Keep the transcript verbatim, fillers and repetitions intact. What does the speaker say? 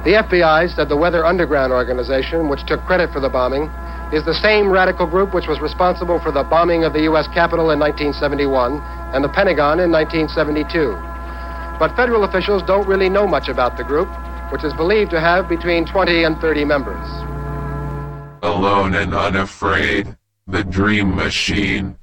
The F B I said the Weather Underground organization, which took credit for the bombing, is the same radical group which was responsible for the bombing of the U S Capitol in nineteen seventy-one and the Pentagon in nineteen seventy-two. But federal officials don't really know much about the group, which is believed to have between twenty and thirty members. Alone and unafraid, the Dream Machine